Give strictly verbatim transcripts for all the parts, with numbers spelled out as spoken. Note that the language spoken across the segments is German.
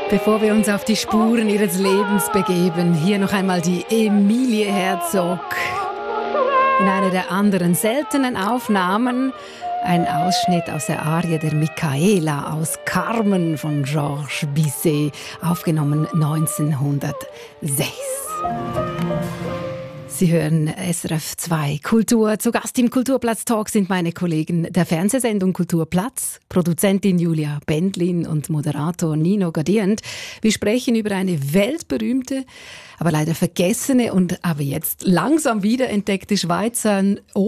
Bevor wir uns auf die Spuren ihres Lebens begeben, hier noch einmal die Emilie Herzog. In einer der anderen seltenen Aufnahmen ein Ausschnitt aus der Arie der Michaela aus Carmen von Georges Bizet, aufgenommen neunzehnhundertsechs. Sie hören S R F zwei Kultur. Zu Gast im Kulturplatz-Talk sind meine Kollegen der Fernsehsendung Kulturplatz, Produzentin Julia Bendlin und Moderator Nino Gadierend. Wir sprechen über eine weltberühmte, aber leider vergessene und aber jetzt langsam wiederentdeckte Schweizer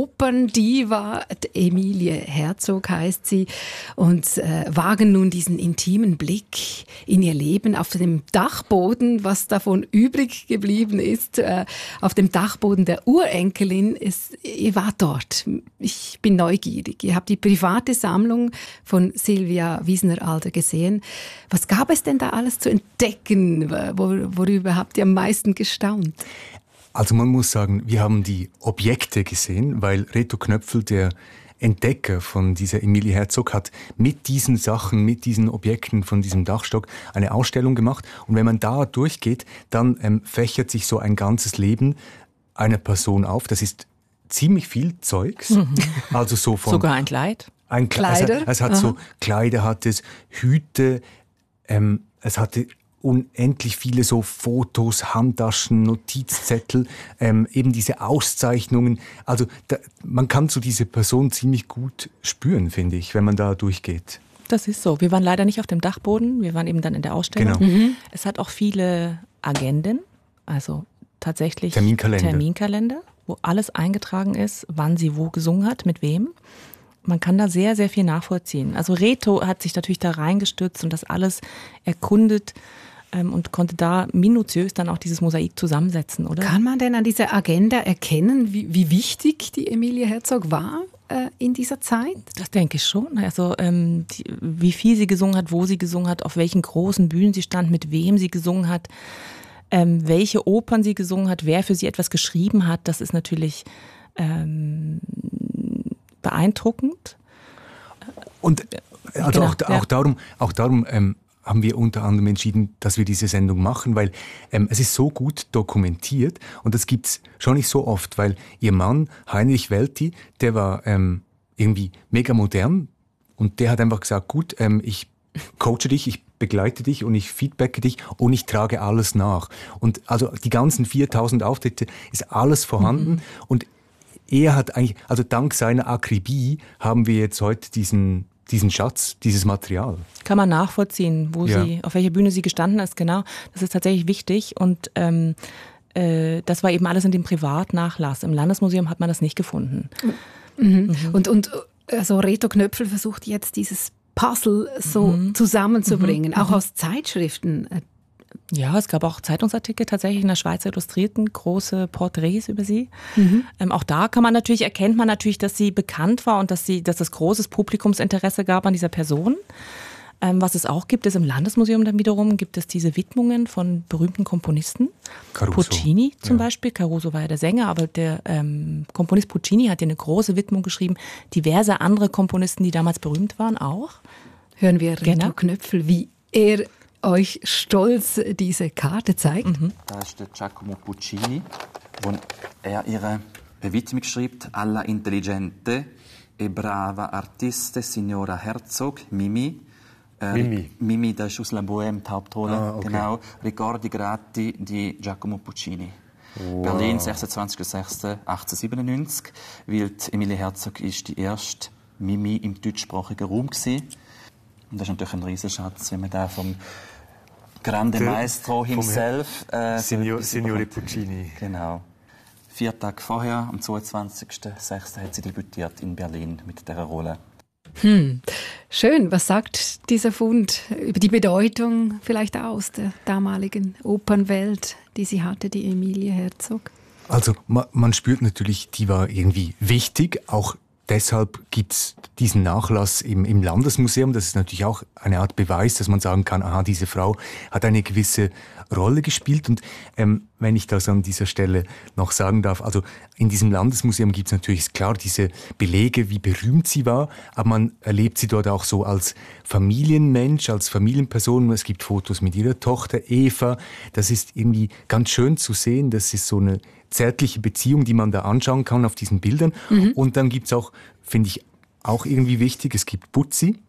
Operndiva. Emilie Herzog heißt sie, und äh, wagen nun diesen intimen Blick in ihr Leben auf dem Dachboden, was davon übrig geblieben ist, äh, auf dem Dachboden der Urenkelin. Ist, ihr wart dort. Ich bin neugierig. Ihr habt die private Sammlung von Silvia Wiesner-Alder gesehen. Was gab es denn da alles zu entdecken? Wor- worüber habt ihr am meisten gestaunt? Also man muss sagen, wir haben die Objekte gesehen, weil Reto Knöpfel, der Entdecker von dieser Emilie Herzog, hat mit diesen Sachen, mit diesen Objekten von diesem Dachstock eine Ausstellung gemacht. Und wenn man da durchgeht, dann ähm, fächert sich so ein ganzes Leben einer Person auf. Das ist ziemlich viel Zeugs. Mhm. Also so von sogar ein Kleid? Ein Kle- Kleider? Es, es hat Aha. so Kleider, hat es Hüte, ähm, es hatte unendlich viele so Fotos, Handtaschen, Notizzettel, ähm, eben diese Auszeichnungen. Also da, man kann so diese Person ziemlich gut spüren, finde ich, wenn man da durchgeht. Das ist so. Wir waren leider nicht auf dem Dachboden, wir waren eben dann in der Ausstellung. Genau. Mhm. Es hat auch viele Agenden, also tatsächlich Terminkalender. Terminkalender, wo alles eingetragen ist, wann sie wo gesungen hat, mit wem. Man kann da sehr, sehr viel nachvollziehen. Also Reto hat sich natürlich da reingestürzt und das alles erkundet ähm, und konnte da minutiös dann auch dieses Mosaik zusammensetzen, oder? Kann man denn an dieser Agenda erkennen, wie, wie wichtig die Emilie Herzog war äh, in dieser Zeit? Das denke ich schon. Also ähm, die, wie viel sie gesungen hat, wo sie gesungen hat, auf welchen großen Bühnen sie stand, mit wem sie gesungen hat, ähm, welche Opern sie gesungen hat, wer für sie etwas geschrieben hat, das ist natürlich ähm, beeindruckend. Und also genau, auch, auch ja. darum, auch darum ähm, haben wir unter anderem entschieden, dass wir diese Sendung machen, weil ähm, es ist so gut dokumentiert und das gibt's schon nicht so oft, weil ihr Mann, Heinrich Welti, der war ähm, irgendwie mega modern und der hat einfach gesagt, gut, ähm, ich coache dich, ich begleite dich und ich feedbacke dich und ich trage alles nach. Und also die ganzen viertausend Auftritte ist alles vorhanden mhm. und er hat eigentlich, also dank seiner Akribie haben wir jetzt heute diesen, diesen Schatz, dieses Material. Kann man nachvollziehen, wo ja. sie, auf welcher Bühne sie gestanden ist, genau. Das ist tatsächlich wichtig und ähm, äh, das war eben alles in dem Privatnachlass. Im Landesmuseum hat man das nicht gefunden. Mhm. Mhm. Und, und also Reto Knöpfel versucht jetzt dieses Puzzle so mhm. zusammenzubringen, mhm. auch aus Zeitschriften. Ja, es gab auch Zeitungsartikel tatsächlich in der Schweizer Illustrierten, große Porträts über sie. Mhm. Ähm, auch da kann man natürlich, erkennt man natürlich, dass sie bekannt war und dass sie, dass es großes Publikumsinteresse gab an dieser Person. Ähm, was es auch gibt, ist im Landesmuseum dann wiederum, gibt es diese Widmungen von berühmten Komponisten. Caruso. Puccini zum ja. Beispiel, Caruso war ja der Sänger, aber der ähm, Komponist Puccini hat ja eine große Widmung geschrieben. Diverse andere Komponisten, die damals berühmt waren, auch. Hören wir Reto genau. Knöpfel, wie er euch stolz diese Karte zeigt. Mhm. Da ist der Giacomo Puccini, wo er ihre Widmung schreibt: Alla intelligente e brava artiste signora Herzog, Mimi. Äh, Mimi. Mimi, das ist aus La Bohème, die Hauptrolle. Ah, okay. Genau. Ricordi grati di Giacomo Puccini. Wow. Berlin, sechsundzwanzigster sechster achtzehnhundertsiebenundneunzig. Weil Emilie Herzog ist die erste Mimi im deutschsprachigen Raum gewesen. Und das ist natürlich ein Riesenschatz, wenn man da vom Grande Der, Maestro himself... Äh, Signor, Signore Puccini. Genau. Vier Tage vorher, am zweiundzwanzigster sechster hat sie debütiert in Berlin mit dieser Rolle. Hm. Schön. Was sagt dieser Fund über die Bedeutung vielleicht aus der damaligen Opernwelt, die sie hatte, die Emilie Herzog? Also man, man spürt natürlich, die war irgendwie wichtig, auch deshalb gibt's diesen Nachlass im, im Landesmuseum. Das ist natürlich auch eine Art Beweis, dass man sagen kann, aha, diese Frau hat eine gewisse Rolle gespielt. Und ähm, wenn ich das an dieser Stelle noch sagen darf, also in diesem Landesmuseum gibt es natürlich, ist klar, diese Belege, wie berühmt sie war, aber man erlebt sie dort auch so als Familienmensch, als Familienperson. Es gibt Fotos mit ihrer Tochter Eva. Das ist irgendwie ganz schön zu sehen. Das ist so eine zärtliche Beziehung, die man da anschauen kann auf diesen Bildern. Mhm. Und dann gibt es auch, finde ich, auch irgendwie wichtig, es gibt Butzi.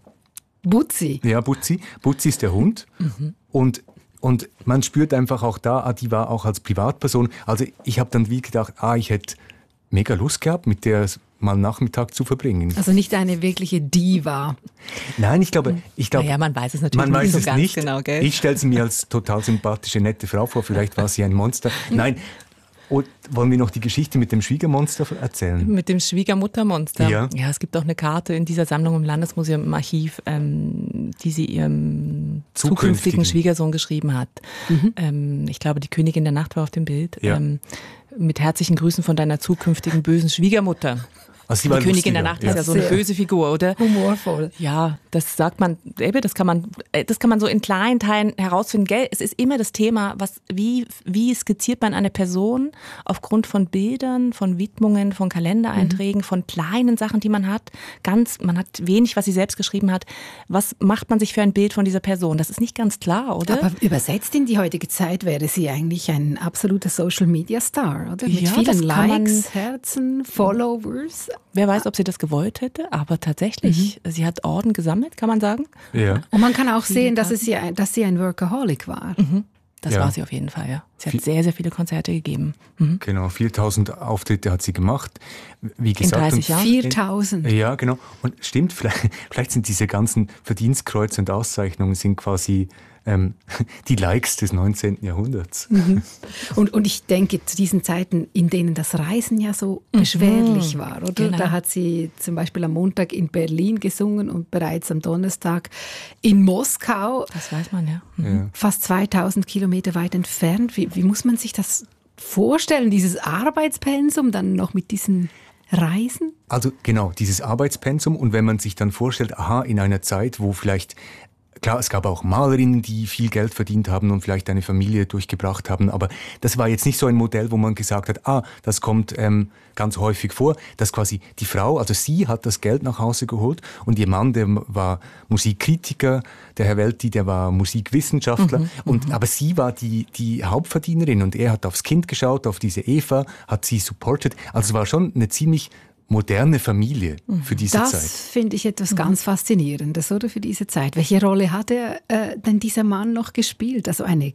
Butzi? Ja, Butzi. Butzi ist der Hund. Mhm. Und Und man spürt einfach auch da, ah, die war auch als Privatperson. Also ich habe dann wie gedacht, ah, ich hätte mega Lust gehabt, mit der mal einen Nachmittag zu verbringen. Also nicht eine wirkliche Diva. Nein, ich glaube, ich glaube, naja, man weiß es natürlich man nicht weiß so es ganz nicht. genau, gell? Ich stelle sie mir als total sympathische, nette Frau vor. Vielleicht war sie ein Monster. Nein. Und wollen wir noch die Geschichte mit dem Schwiegermonster erzählen? Mit dem Schwiegermuttermonster? Ja. Ja, es gibt auch eine Karte in dieser Sammlung im Landesmuseum im Archiv, ähm, die sie ihrem zukünftigen, zukünftigen Schwiegersohn geschrieben hat. Mhm. Ähm, ich glaube, die Königin der Nacht war auf dem Bild. Ja. Ähm, mit herzlichen Grüßen von deiner zukünftigen bösen Schwiegermutter. Also die Königin der Nacht ja. ist ja so eine böse Figur, oder? Humorvoll. Ja, das sagt man, das kann man, das kann man so in kleinen Teilen herausfinden. Gell? Es ist immer das Thema, was, wie, wie skizziert man eine Person aufgrund von Bildern, von Widmungen, von Kalendereinträgen, mhm. von kleinen Sachen, die man hat. Ganz, man hat wenig, was sie selbst geschrieben hat. Was macht man sich für ein Bild von dieser Person? Das ist nicht ganz klar, oder? Aber übersetzt in die heutige Zeit wäre sie eigentlich ein absoluter Social-Media-Star, oder? Mit ja, vielen Likes, man, Herzen, Followers. Wer weiß, ob sie das gewollt hätte, aber tatsächlich, mhm. sie hat Orden gesammelt, kann man sagen. Ja. Und man kann auch sehen, dass, es sie, dass sie ein Workaholic war. Mhm. Das ja. war sie auf jeden Fall, ja. Sie hat Viel, sehr, sehr viele Konzerte gegeben. Mhm. Genau, viertausend Auftritte hat sie gemacht. Wie gesagt, in dreißig Jahren? viertausend. Ja, genau. Und stimmt, vielleicht, vielleicht sind diese ganzen Verdienstkreuze und Auszeichnungen sind quasi ähm, die Likes des neunzehnten Jahrhunderts. Mhm. Und, und ich denke, zu diesen Zeiten, in denen das Reisen ja so beschwerlich mhm. war, oder? Genau. Da hat sie zum Beispiel am Montag in Berlin gesungen und bereits am Donnerstag in Moskau. Das weiß man, ja. Mhm. ja. Fast zweitausend Kilometer weit entfernt. Wie, wie muss man sich das vorstellen, dieses Arbeitspensum dann noch mit diesen Reisen? Also genau, dieses Arbeitspensum. Und wenn man sich dann vorstellt, aha, in einer Zeit, wo vielleicht klar, es gab auch Malerinnen, die viel Geld verdient haben und vielleicht eine Familie durchgebracht haben, aber das war jetzt nicht so ein Modell, wo man gesagt hat, ah, das kommt ähm, ganz häufig vor, dass quasi die Frau, also sie hat das Geld nach Hause geholt und ihr Mann, der war Musikkritiker, der Herr Welti, der war Musikwissenschaftler, mhm, und aber sie war die, die Hauptverdienerin und er hat aufs Kind geschaut, auf diese Eva, hat sie supportet, also es war schon eine ziemlich moderne Familie für diese das Zeit. Das finde ich etwas ganz Faszinierendes, oder, für diese Zeit. Welche Rolle hat er äh, denn dieser Mann noch gespielt? Also eine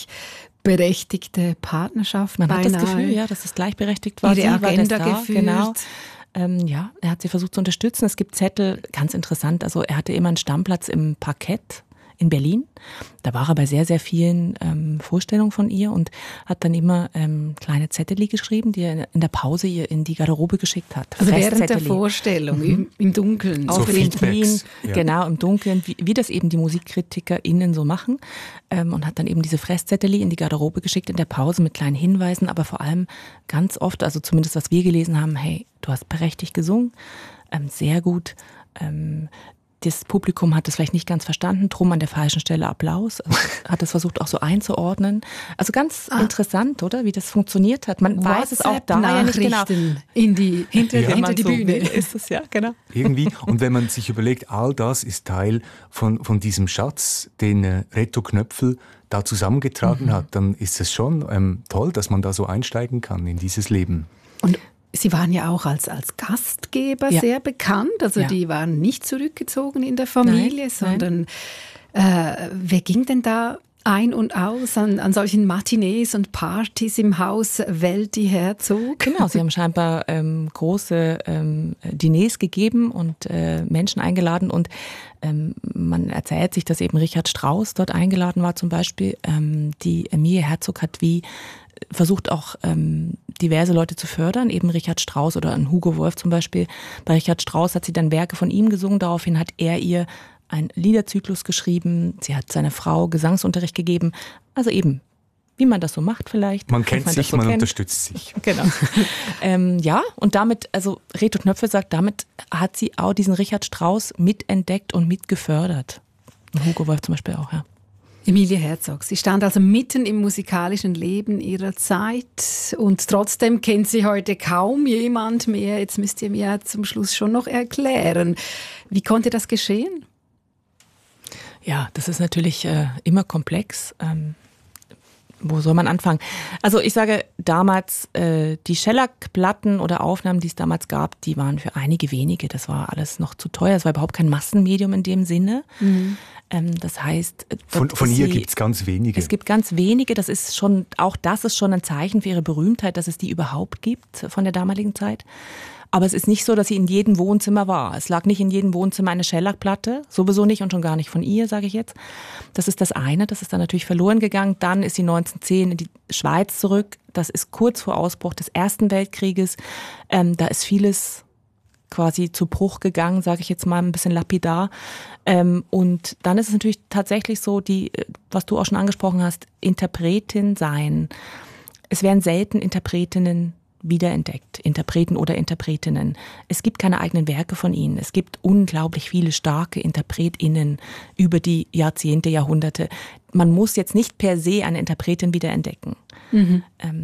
gleichberechtigte Partnerschaft. Man beinahe. hat das Gefühl, ja, dass es gleichberechtigt war. Ihre Sie Agenda war das da, geführt. Genau. Ähm, ja, er hat sie versucht zu unterstützen. Es gibt Zettel, ganz interessant, also er hatte immer einen Stammplatz im Parkett in Berlin. Da war er bei sehr, sehr vielen ähm, Vorstellungen von ihr und hat dann immer ähm, kleine Zettel geschrieben, die er in der Pause ihr in die Garderobe geschickt hat. Also während der Vorstellung, mhm. im, im Dunkeln. Auch so in Berlin, ja. Genau, im Dunkeln, wie, wie das eben die MusikkritikerInnen so machen. Ähm, und hat dann eben diese Fresszettel in die Garderobe geschickt in der Pause mit kleinen Hinweisen, aber vor allem ganz oft, also zumindest was wir gelesen haben, hey, du hast prächtig gesungen, ähm, sehr gut, ähm, das Publikum hat es vielleicht nicht ganz verstanden, drum an der falschen Stelle Applaus, also hat es versucht auch so einzuordnen. Also ganz ah. interessant, oder, wie das funktioniert hat. Man weiß es auch da ja nicht genau. In die, hinter, ja. hinter die so Bühne. Will, ist es ja, genau. Irgendwie. Und wenn man sich überlegt, all das ist Teil von, von diesem Schatz, den äh, Reto Knöpfel da zusammengetragen mhm. hat, dann ist es schon ähm, toll, dass man da so einsteigen kann in dieses Leben. Und Sie waren ja auch als, als Gastgeber ja. sehr bekannt. Also ja. die waren nicht zurückgezogen in der Familie, nein, sondern nein. Äh, wer ging denn da ein und aus an, an solchen Matinees und Partys im Haus Welti Herzog? Genau, sie haben scheinbar ähm, große ähm, Diners gegeben und äh, Menschen eingeladen und ähm, man erzählt sich, dass eben Richard Strauss dort eingeladen war zum Beispiel. Ähm, die Emilie Herzog hat wie versucht auch ähm, diverse Leute zu fördern, eben Richard Strauss oder ein Hugo Wolf zum Beispiel. Bei Richard Strauss hat sie dann Werke von ihm gesungen, daraufhin hat er ihr einen Liederzyklus geschrieben, sie hat seiner Frau Gesangsunterricht gegeben, also eben, wie man das so macht vielleicht. Man kennt man sich, so man kennt. unterstützt sich. Genau. ähm, ja, und damit, also Reto Knöpfel sagt, damit hat sie auch diesen Richard Strauss mitentdeckt und mitgefördert. Und Hugo Wolf zum Beispiel auch, ja. Emilie Herzog, sie stand also mitten im musikalischen Leben ihrer Zeit und trotzdem kennt sie heute kaum jemand mehr. Jetzt müsst ihr mir zum Schluss schon noch erklären, wie konnte das geschehen? Ja, das ist natürlich äh, immer komplex. Ähm, wo soll man anfangen? Also ich sage damals, äh, die Shellac-Platten oder Aufnahmen, die es damals gab, die waren für einige wenige. Das war alles noch zu teuer. Es war überhaupt kein Massenmedium in dem Sinne. Mhm. Ähm, das heißt, von, von ihr gibt es ganz wenige. Es gibt ganz wenige. Das ist schon, auch das ist schon ein Zeichen für ihre Berühmtheit, dass es die überhaupt gibt von der damaligen Zeit. Aber es ist nicht so, dass sie in jedem Wohnzimmer war. Es lag nicht in jedem Wohnzimmer eine Shellac-Platte, sowieso nicht und schon gar nicht von ihr, sage ich jetzt. Das ist das eine, das ist dann natürlich verloren gegangen. Dann ist sie neunzehnhundertzehn in die Schweiz zurück. Das ist kurz vor Ausbruch des Ersten Weltkrieges. Ähm, da ist vieles quasi zu Bruch gegangen, sage ich jetzt mal ein bisschen lapidar. Ähm, und dann ist es natürlich tatsächlich so, die, was du auch schon angesprochen hast, Interpretin sein. Es werden selten Interpretinnen wiederentdeckt, Interpreten oder Interpretinnen. Es gibt keine eigenen Werke von ihnen. Es gibt unglaublich viele starke InterpretInnen über die Jahrzehnte, Jahrhunderte. Man muss jetzt nicht per se eine Interpretin wiederentdecken. Mhm. Ähm,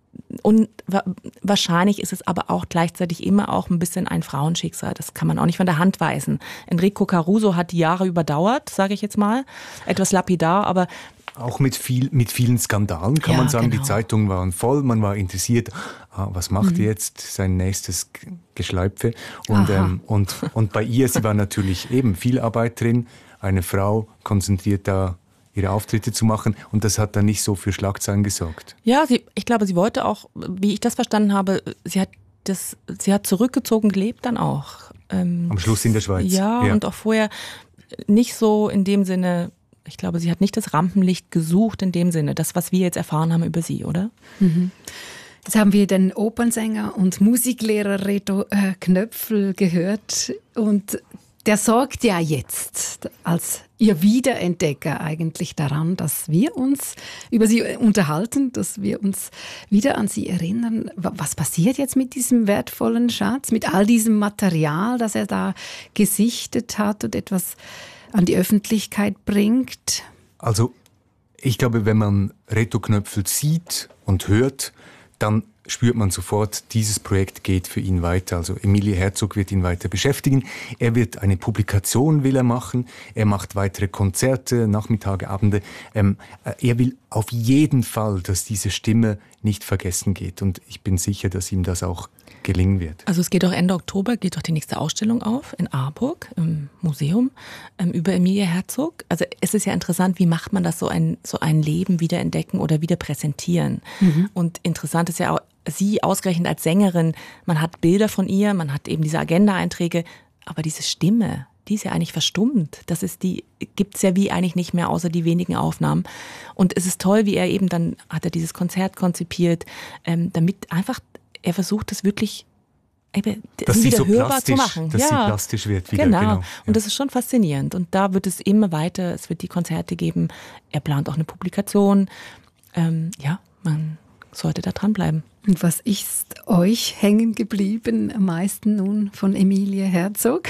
und wa- wahrscheinlich ist es aber auch gleichzeitig immer auch ein bisschen ein Frauenschicksal. Das kann man auch nicht von der Hand weisen. Enrico Caruso hat die Jahre überdauert, sage ich jetzt mal. Etwas lapidar, aber auch mit, viel, mit vielen Skandalen, kann ja, man sagen. Genau. Die Zeitungen waren voll, man war interessiert, ah, was macht mhm. jetzt sein nächstes Geschleipfe? Und, ähm, und, und bei ihr, sie war natürlich eben viel Arbeit drin, eine Frau konzentriert da ihre Auftritte zu machen und das hat dann nicht so für Schlagzeilen gesorgt. Ja, sie, ich glaube, sie wollte auch, wie ich das verstanden habe, sie hat, das, sie hat zurückgezogen gelebt dann auch. Ähm, Am Schluss in der Schweiz. Ja, ja, und auch vorher nicht so in dem Sinne. Ich glaube, sie hat nicht das Rampenlicht gesucht in dem Sinne, das, was wir jetzt erfahren haben über sie, oder? Mhm. Jetzt haben wir den Opernsänger und Musiklehrer Reto äh, Knöpfel gehört und der sorgt ja jetzt als ihr Wiederentdecker eigentlich daran, dass wir uns über sie unterhalten, dass wir uns wieder an sie erinnern. Was passiert jetzt mit diesem wertvollen Schatz, mit all diesem Material, das er da gesichtet hat und etwas an die Öffentlichkeit bringt? Also ich glaube, wenn man Reto Knöpfel sieht und hört, dann spürt man sofort, dieses Projekt geht für ihn weiter. Also Emilie Herzog wird ihn weiter beschäftigen. Er wird eine Publikation will er machen. Er macht weitere Konzerte, Nachmittage, Abende. Ähm, er will auf jeden Fall, dass diese Stimme nicht vergessen geht. Und ich bin sicher, dass ihm das auch gelingen wird. Also es geht auch Ende Oktober, geht auch die nächste Ausstellung auf in Aarburg im Museum ähm, über Emilie Herzog. Also es ist ja interessant, wie macht man das, so ein, so ein Leben wieder entdecken oder wieder präsentieren. Mhm. Und interessant ist ja auch, sie ausgerechnet als Sängerin, man hat Bilder von ihr, man hat eben diese Agenda-Einträge, aber diese Stimme, die ist ja eigentlich verstummt. Das ist die, gibt's ja wie eigentlich nicht mehr, außer die wenigen Aufnahmen. Und es ist toll, wie er eben, dann hat er dieses Konzert konzipiert, ähm, damit einfach er versucht es wirklich eben, dass sie wieder so hörbar zu machen. Dass ja, sie plastisch wird wieder. Genau. genau. Ja. Und das ist schon faszinierend. Und da wird es immer weiter, es wird die Konzerte geben. Er plant auch eine Publikation. Ähm, ja, man sollte da dranbleiben. Und was ist euch hängen geblieben am meisten nun von Emilie Herzog?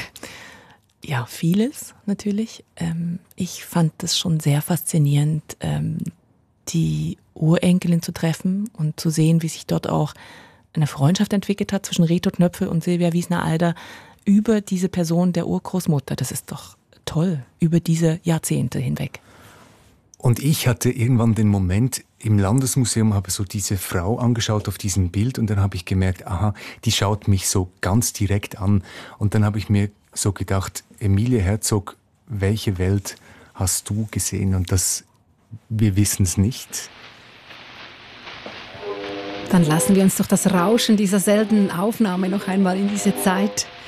Ja, vieles natürlich. Ähm, ich fand es schon sehr faszinierend, ähm, die Urenkelin zu treffen und zu sehen, wie sich dort auch eine Freundschaft entwickelt hat zwischen Reto Knöpfel und Silvia Wiesner-Alder über diese Person der Urgroßmutter. Das ist doch toll, über diese Jahrzehnte hinweg. Und ich hatte irgendwann den Moment, im Landesmuseum habe so diese Frau angeschaut auf diesem Bild und dann habe ich gemerkt, aha, die schaut mich so ganz direkt an. Und dann habe ich mir so gedacht, Emilie Herzog, welche Welt hast du gesehen? Und das, wir wissen es nicht. Dann lassen wir uns doch das Rauschen dieser seltenen Aufnahme noch einmal in diese Zeit